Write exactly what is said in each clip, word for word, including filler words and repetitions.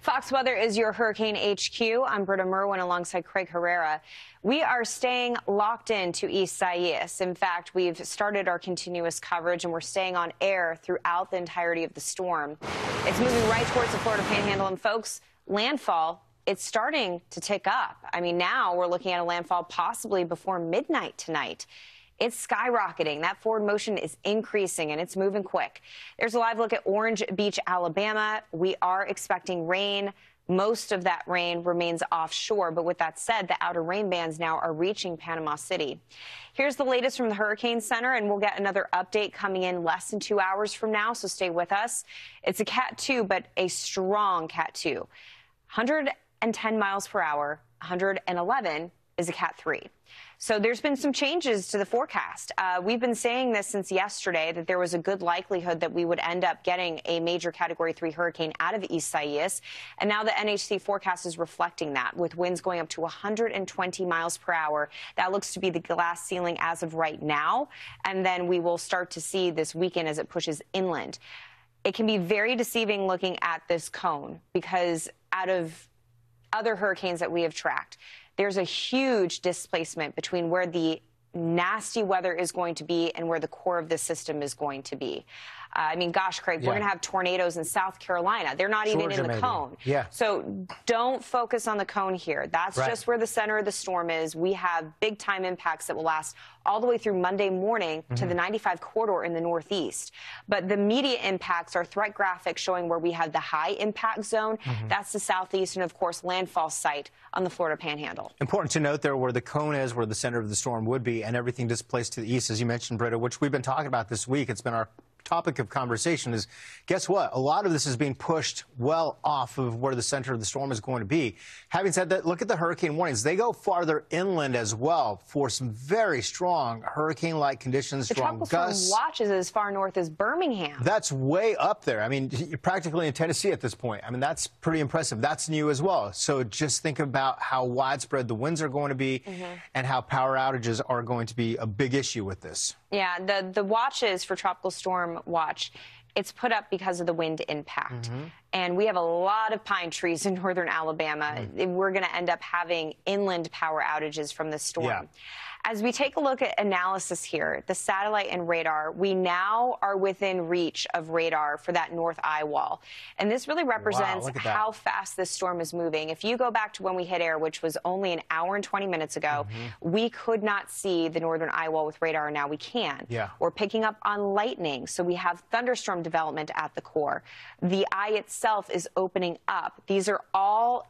Fox Weather is your Hurricane H Q. I'm Britta Merwin alongside Craig Herrera. We are staying locked in to Isaias. In fact, we've started our continuous coverage and we're staying on air throughout the entirety of the storm. It's moving right towards the Florida Panhandle, and folks, landfall, it's starting to tick up. I mean, now we're looking at a landfall possibly before midnight tonight. It's skyrocketing. That forward motion is increasing, and it's moving quick. There's a live look at Orange Beach, Alabama. We are expecting rain. Most of that rain remains offshore. But with that said, the outer rain bands now are reaching Panama City. Here's the latest from the Hurricane Center, and we'll get another update coming in less than two hours from now, so stay with us. It's a Cat two, but a strong Cat two. one hundred ten miles per hour, one hundred eleven is a Cat three. So there's been some changes to the forecast. Uh, we've been saying this since yesterday, that there was a good likelihood that we would end up getting a major Category three hurricane out of Isaias. And now the N H C forecast is reflecting that, with winds going up to one hundred twenty miles per hour. That looks to be the glass ceiling as of right now. And then we will start to see this weekend as it pushes inland. It can be very deceiving looking at this cone, because out of other hurricanes that we have tracked, there's a huge displacement between where the nasty weather is going to be and where the core of the system is going to be. Uh, I mean, gosh, Craig, yeah. We're going to have tornadoes in South Carolina. They're not Georgia, even in the maybe. cone. Yeah. So don't focus on the cone here. That's right. Just where the center of the storm is. We have big-time impacts that will last all the way through Monday morning mm-hmm. to the ninety-five corridor in the northeast. But the immediate impacts are threat graphics showing where we have the high impact zone. Mm-hmm. That's the southeast, and, of course, landfall site on the Florida Panhandle. Important to note there where the cone is, where the center of the storm would be, and everything displaced to the east, as you mentioned, Britta, which we've been talking about this week. It's been our topic of conversation. Is guess what? A lot of this is being pushed well off of where the center of the storm is going to be. Having said that, look at the hurricane warnings. They go farther inland as well for some very strong hurricane-like conditions, strong gusts. The tropical storm watches as far north as Birmingham. That's way up there. I mean, you're practically in Tennessee at this point. I mean, that's pretty impressive. That's new as well. So just think about how widespread the winds are going to be mm-hmm. and how power outages are going to be a big issue with this. Yeah, the, the watches for Tropical Storm Watch, it's put up because of the wind impact. Mm-hmm. And we have a lot of pine trees in northern Alabama. Mm-hmm. We're going to end up having inland power outages from the storm. Yeah. As we take a look at analysis here, the satellite and radar, we now are within reach of radar for that north eye wall. And this really represents wow, how fast this storm is moving. If you go back to when we hit air, which was only an hour and twenty minutes ago, mm-hmm. we could not see the northern eye wall with radar. Now we can. Yeah. We're picking up on lightning, so we have thunderstorm development at the core. The eye itself is opening up. These are all,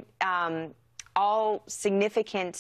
um, all significant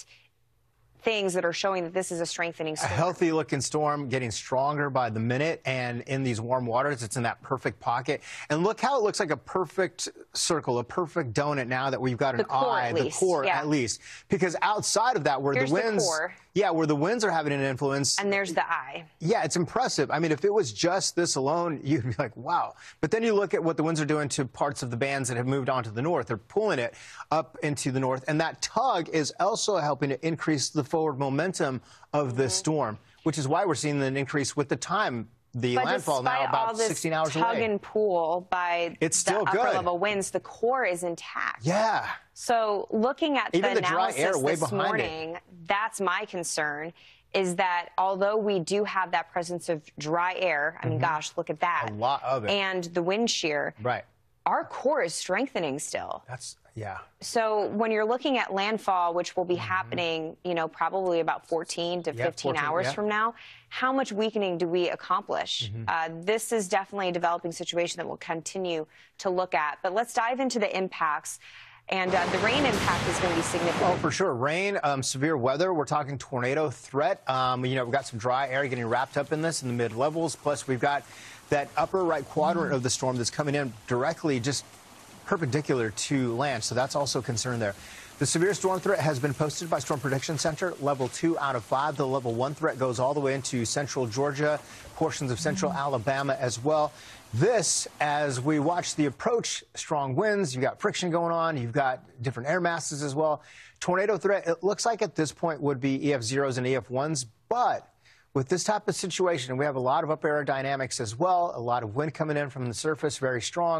things that are showing that this is a strengthening storm. A healthy-looking storm, getting stronger by the minute, and in these warm waters, it's in that perfect pocket. And look how it looks like a perfect circle, a perfect donut now that we've got an eye, the core at least. Because outside of that, where the winds, yeah, where the winds are having an influence, and there's the eye. Yeah, it's impressive. I mean, if it was just this alone, you'd be like, wow. But then you look at what the winds are doing to parts of the bands that have moved on to the north. They're pulling it up into the north, and that tug is also helping to increase the forward momentum of this mm-hmm. storm, which is why we're seeing an increase with the time. The but landfall now about sixteen hours away. Tug and pull by it's still the upper good. level winds, the core is intact. Yeah. So looking at Even the, the analysis dry air way this morning, it. that's my concern. Is that although we do have that presence of dry air, I mean, mm-hmm. gosh, look at that. A lot of it. And the wind shear. Right. Our core is strengthening still. That's, yeah. So when you're looking at landfall, which will be mm-hmm. happening, you know, probably about fourteen to fifteen yeah, fourteen, hours yeah. from now, how much weakening do we accomplish? Mm-hmm. uh, this is definitely a developing situation that we'll continue to look at. But let's dive into the impacts. And uh, the rain impact is going to be significant. Oh, for sure. Rain, um, severe weather. We're talking tornado threat. Um, you know, we've got some dry air getting wrapped up in this in the mid-levels. Plus, we've got that upper right quadrant of the storm that's coming in directly just perpendicular to land. So that's also a concern there. The severe storm threat has been posted by Storm Prediction Center, level two out of five. The level one threat goes all the way into central Georgia, portions of central mm-hmm. Alabama as well. This, as we watch the approach, strong winds, you've got friction going on, you've got different air masses as well. Tornado threat, it looks like at this point would be E F zeros and E F ones, but with this type of situation, we have a lot of up air dynamics as well, a lot of wind coming in from the surface, very strong.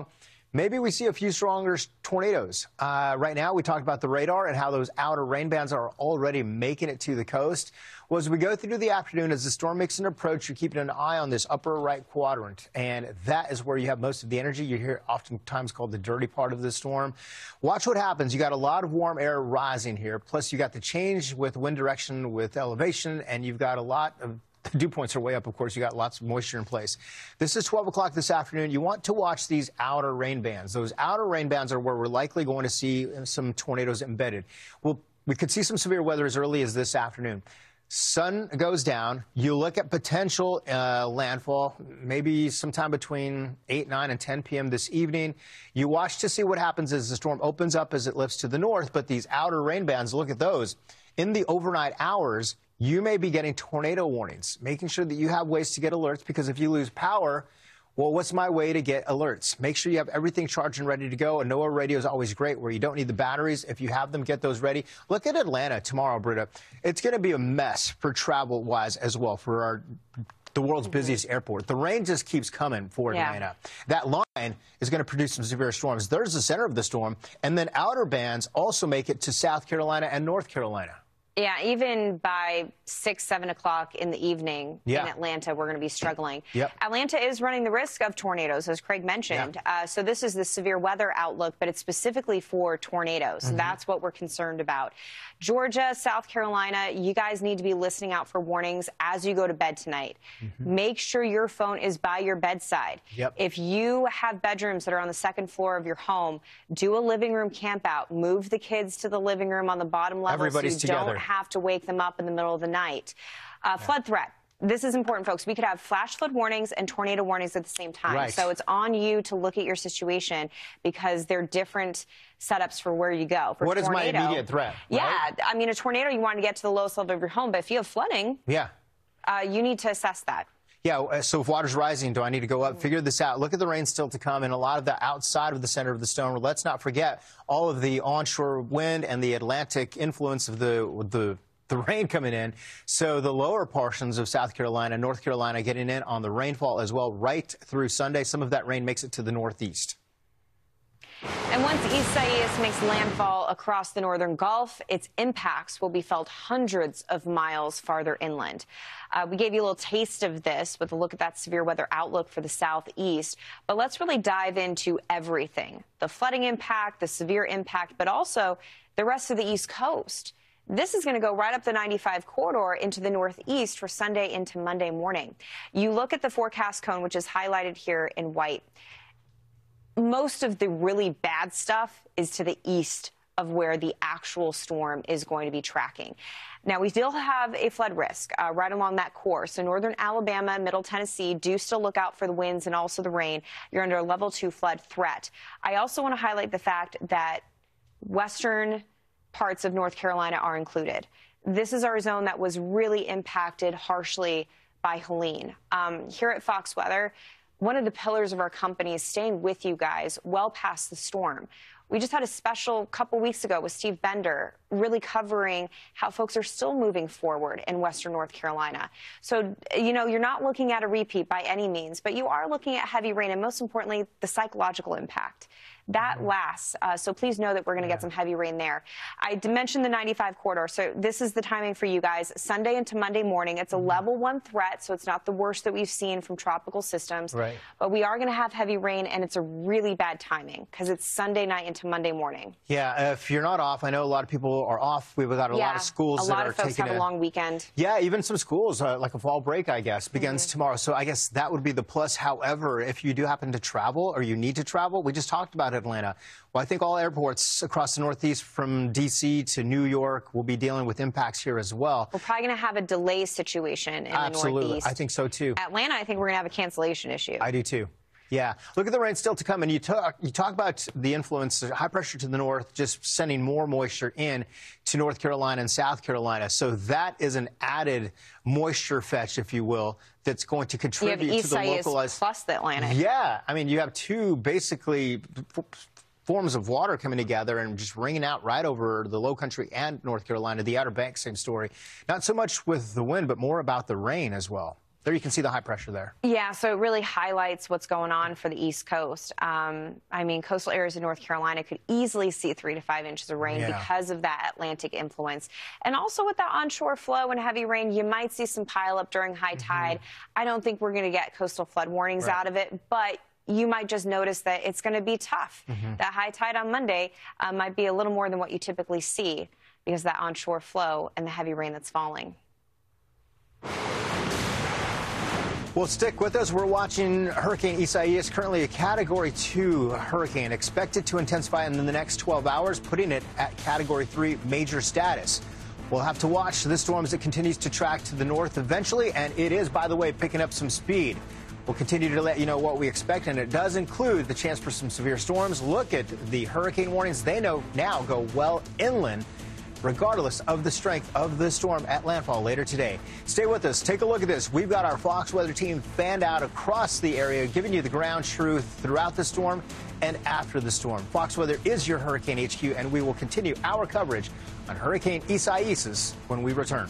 maybe we see a few stronger tornadoes. Uh, right now, we talked about the radar and how those outer rain bands are already making it to the coast. Well, as we go through the afternoon, as the storm makes an approach, you're keeping an eye on this upper right quadrant, and that is where you have most of the energy. You hear oftentimes called the dirty part of the storm. Watch what happens. You got a lot of warm air rising here, plus you got the change with wind direction, with elevation, and you've got a lot of the dew points are way up, of course. You got lots of moisture in place. This is twelve o'clock this afternoon. You want to watch these outer rain bands. Those outer rain bands are where we're likely going to see some tornadoes embedded. Well, we could see some severe weather as early as this afternoon. Sun goes down. You look at potential uh, landfall, maybe sometime between eight, nine, and ten p m this evening. You watch to see what happens as the storm opens up as it lifts to the north. But these outer rain bands, look at those. In the overnight hours, you may be getting tornado warnings, making sure that you have ways to get alerts, because if you lose power, well, what's my way to get alerts? Make sure you have everything charged and ready to go. A NOAA radio is always great where you don't need the batteries. If you have them, get those ready. Look at Atlanta tomorrow, Britta. It's going to be a mess for travel-wise as well for our the world's busiest airport. The rain just keeps coming for Atlanta. Yeah. That line is going to produce some severe storms. There's the center of the storm. And then outer bands also make it to South Carolina and North Carolina. Yeah, even by six, seven o'clock in the evening yeah. in Atlanta, we're going to be struggling. Yep. Atlanta is running the risk of tornadoes, as Craig mentioned. Yeah. Uh, so this is the severe weather outlook, but it's specifically for tornadoes. Mm-hmm. That's what we're concerned about. Georgia, South Carolina, you guys need to be listening out for warnings as you go to bed tonight. Mm-hmm. Make sure your phone is by your bedside. Yep. If you have bedrooms that are on the second floor of your home, do a living room camp out. Move the kids to the living room on the bottom level. Everybody's so you together. Don't have to wake them up in the middle of the night. Uh, yeah. Flood threat. This is important, folks. We could have flash flood warnings and tornado warnings at the same time. Right. So it's on you to look at your situation because they're different setups for where you go. For what tornado, is my immediate threat? Right? Yeah. I mean, a tornado, you want to get to the lowest level of your home. But if you have flooding, yeah, uh, you need to assess that. Yeah, so if water's rising, do I need to go up? Figure this out. Look at the rain still to come and a lot of the outside of the center of the storm. Let's not forget all of the onshore wind and the Atlantic influence of the the the rain coming in. So the lower portions of South Carolina, North Carolina getting in on the rainfall as well right through Sunday. Some of that rain makes it to the northeast. And once Isaias makes landfall across the northern Gulf, its impacts will be felt hundreds of miles farther inland. Uh, we gave you a little taste of this with a look at that severe weather outlook for the southeast. But let's really dive into everything. The flooding impact, the severe impact, but also the rest of the East Coast. This is going to go right up the ninety-five corridor into the northeast for Sunday into Monday morning. You look at the forecast cone, which is highlighted here in white. Most of the really bad stuff is to the east of where the actual storm is going to be tracking. Now, we still have a flood risk uh, right along that course. So northern Alabama, middle Tennessee, do still look out for the winds and also the rain. You're under a level two flood threat. I also want to highlight the fact that western parts of North Carolina are included. This is our zone that was really impacted harshly by Helene. Um, here at Fox Weather, one of the pillars of our company is staying with you guys well past the storm. We just had a special couple weeks ago with Steve Bender, really covering how folks are still moving forward in western North Carolina. So, you know, you're not looking at a repeat by any means, but you are looking at heavy rain and, most importantly, the psychological impact. That lasts. Uh, so please know that we're going to get some heavy rain there. I mentioned the ninety-five corridor. So this is the timing for you guys. Sunday into Monday morning. It's a level one threat, so it's not the worst that we've seen from tropical systems. Right. But we are going to have heavy rain, and it's a really bad timing because it's Sunday night into Monday morning. Yeah, if you're not off, I know a lot of people are off. We've got a yeah, lot of schools a that lot are of folks taking have a, a long weekend. Yeah, even some schools, uh, like a fall break, I guess, begins mm-hmm. tomorrow. So I guess that would be the plus. However, if you do happen to travel or you need to travel, we just talked about Atlanta. Well, I think all airports across the Northeast from D C to New York will be dealing with impacts here as well. We're probably going to have a delay situation in Absolutely. the Northeast. I think so, too. Atlanta, I think we're going to have a cancellation issue. I do, too. Yeah. Look at the rain still to come. And you talk, you talk about the influence, high pressure to the north, just sending more moisture in to North Carolina and South Carolina. So that is an added moisture fetch, if you will, that's going to contribute you have to the localized. Plus the Atlantic. Yeah. I mean, you have two basically forms of water coming together and just ringing out right over the low country and North Carolina. The Outer Banks, same story. Not so much with the wind, but more about the rain as well. There you can see the high pressure there. Yeah, so it really highlights what's going on for the East Coast. Um, I mean, coastal areas in North Carolina could easily see three to five inches of rain yeah. because of that Atlantic influence. And also with that onshore flow and heavy rain, you might see some pileup during high tide. Mm-hmm. I don't think we're going to get coastal flood warnings right. out of it, but you might just notice that it's going to be tough. Mm-hmm. That high tide on Monday uh, might be a little more than what you typically see because of that onshore flow and the heavy rain that's falling. Well, stick with us. We're watching Hurricane Isaias, currently a Category two hurricane, expected to intensify in the next twelve hours, putting it at Category three major status. We'll have to watch this storm as it continues to track to the north eventually, and it is, by the way, picking up some speed. We'll continue to let you know what we expect, and it does include the chance for some severe storms. Look at the hurricane warnings. They know now go well inland, regardless of the strength of the storm at landfall later today. Stay with us. Take a look at this. We've got our Fox Weather team fanned out across the area, giving you the ground truth throughout the storm and after the storm. Fox Weather is your Hurricane H Q, and we will continue our coverage on Hurricane Isaias when we return.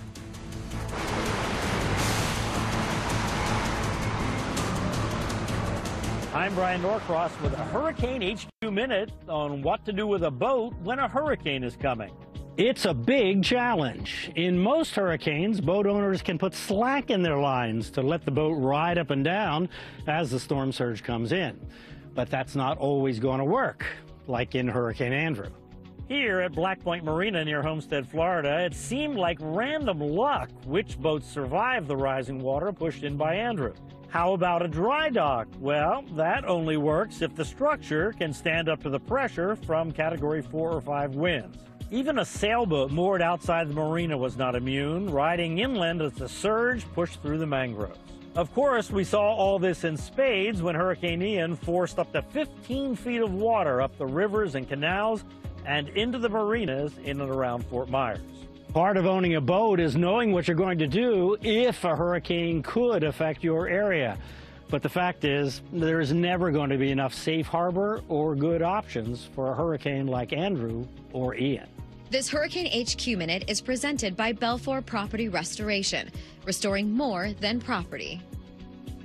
I'm Brian Norcross with a Hurricane H Q Minute on what to do with a boat when a hurricane is coming. It's a big challenge. In most hurricanes, boat owners can put slack in their lines to let the boat ride up and down as the storm surge comes in. But that's not always going to work, like in Hurricane Andrew. Here at Black Point Marina near Homestead, Florida, it seemed like random luck which boats survived the rising water pushed in by Andrew. How about a dry dock? Well, that only works if the structure can stand up to the pressure from Category four or five winds. Even a sailboat moored outside the marina was not immune, riding inland as the surge pushed through the mangroves. Of course, we saw all this in spades when Hurricane Ian forced up to fifteen feet of water up the rivers and canals and into the marinas in and around Fort Myers. Part of owning a boat is knowing what you're going to do if a hurricane could affect your area. But the fact is, there's never going to be enough safe harbor or good options for a hurricane like Andrew or Ian. This Hurricane H Q Minute is presented by Belfour Property Restoration, restoring more than property.